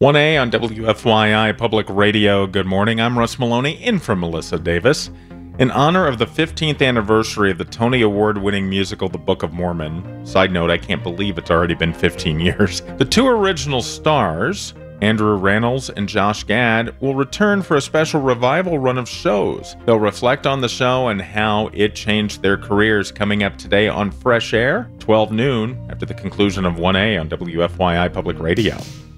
1A on WFYI Public Radio. Good morning. I'm Russ Maloney, in for Melissa Davis. In honor of the 15th anniversary of the Tony Award-winning musical The Book of Mormon, side note, I can't believe it's already been 15 years, the two original stars, Andrew Rannells and Josh Gad, will return for a special revival run of shows. They'll reflect on the show and how it changed their careers, coming up today on Fresh Air, 12 noon, after the conclusion of 1A on WFYI Public Radio.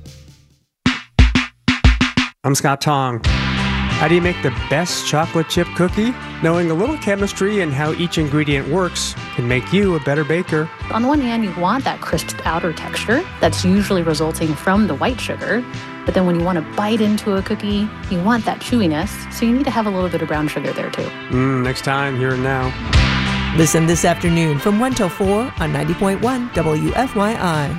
I'm Scott Tong. How do you make the best chocolate chip cookie? Knowing a little chemistry and how each ingredient works can make you a better baker. On the one hand, you want that crisped outer texture that's usually resulting from the white sugar. But then when you want to bite into a cookie, you want that chewiness. So you need to have a little bit of brown sugar there too. Next time, here and now. Listen this afternoon from 1 till 4 on 90.1 WFYI.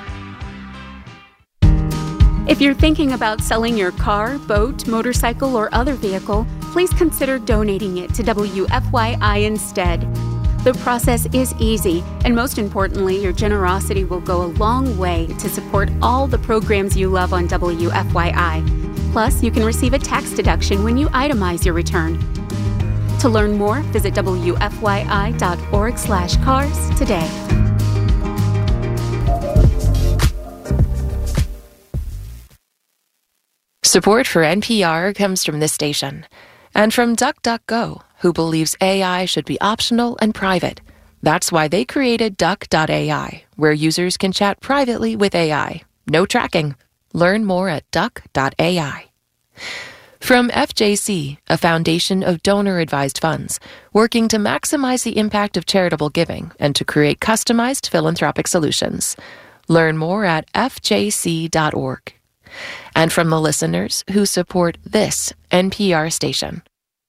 If you're thinking about selling your car, boat, motorcycle, or other vehicle, please consider donating it to WFYI instead. The process is easy, and most importantly, your generosity will go a long way to support all the programs you love on WFYI. Plus, you can receive a tax deduction when you itemize your return. To learn more, visit WFYI.org/cars today. Support for NPR comes from this station and from DuckDuckGo, who believes AI should be optional and private. That's why they created Duck.ai, where users can chat privately with AI. No tracking. Learn more at Duck.ai. From FJC, a foundation of donor-advised funds, working to maximize the impact of charitable giving and to create customized philanthropic solutions. Learn more at fjc.org. And from the listeners who support this NPR station.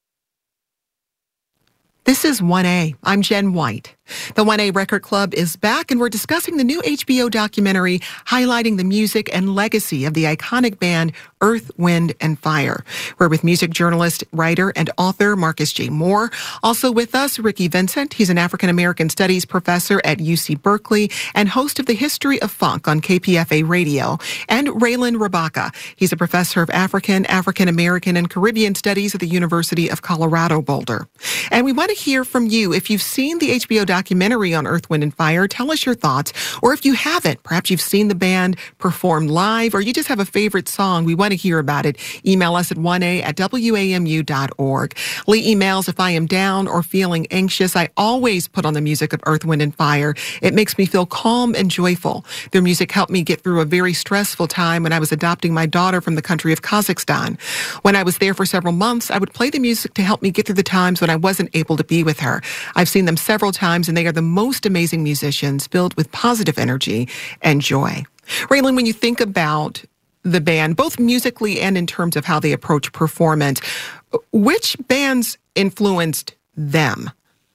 This is 1A. I'm Jen White. The 1A Record Club is back, and we're discussing the new HBO documentary highlighting the music and legacy of the iconic band Earth, Wind, and Fire. We're with music journalist, writer, and author Marcus J. Moore. Also with us, Ricky Vincent. He's an African-American studies professor at UC Berkeley and host of The History of Funk on KPFA Radio. And Raylan Rabaka. He's a professor of African-American, and Caribbean studies at the University of Colorado Boulder. And we want to hear from you. If you've seen the HBO documentary on Earth, Wind, and Fire, tell us your thoughts. Or if you haven't, perhaps you've seen the band perform live, or you just have a favorite song, we want to hear about it. Email us at 1a@wamu.org. Lee emails, if I am down or feeling anxious, I always put on the music of Earth, Wind, and Fire. It makes me feel calm and joyful. Their music helped me get through a very stressful time when I was adopting my daughter from the country of Kazakhstan. When I was there for several months, I would play the music to help me get through the times when I wasn't able to be with her. I've seen them several times, and they are the most amazing musicians, filled with positive energy and joy. Raylan, when you think about the band, both musically and in terms of how they approach performance, which bands influenced them?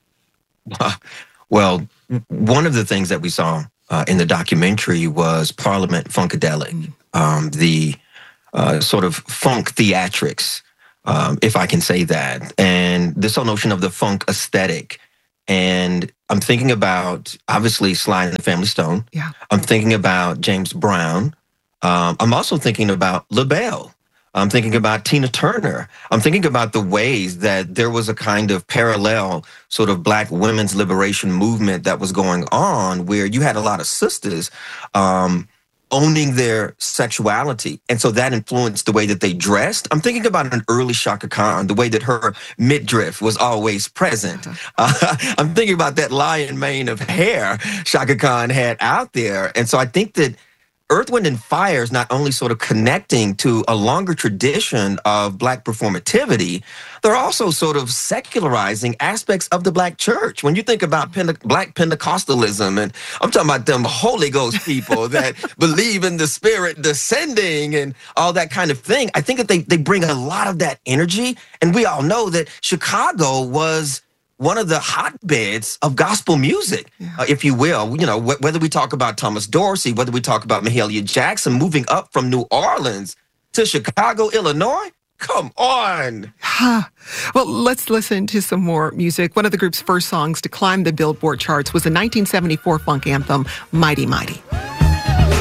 Well, one of the things that we saw in the documentary was Parliament Funkadelic, the sort of funk theatrics, if I can say that, and this whole notion of the funk aesthetic. And I'm thinking about, obviously, Sly and the Family Stone. Yeah. I'm thinking about James Brown. I'm also thinking about LaBelle. I'm thinking about Tina Turner. I'm thinking about the ways that there was a kind of parallel sort of Black women's liberation movement that was going on, where you had a lot of sisters owning their sexuality. And so that influenced the way that they dressed. I'm thinking about an early Chaka Khan, the way that her midriff was always present. I'm thinking about that lion mane of hair Chaka Khan had out there. And so I think that Earth, Wind, and Fire is not only sort of connecting to a longer tradition of Black performativity, they're also sort of secularizing aspects of the Black church. When you think about Black Pentecostalism, and I'm talking about them Holy Ghost people that believe in the Spirit descending and all that kind of thing, I think that they bring a lot of that energy. And we all know that Chicago was one of the hotbeds of gospel music, if you will. You know, whether we talk about Thomas Dorsey, whether we talk about Mahalia Jackson moving up from New Orleans to Chicago, Illinois, come on. Well, let's listen to some more music. One of the group's first songs to climb the Billboard charts was the 1974 funk anthem, Mighty Mighty.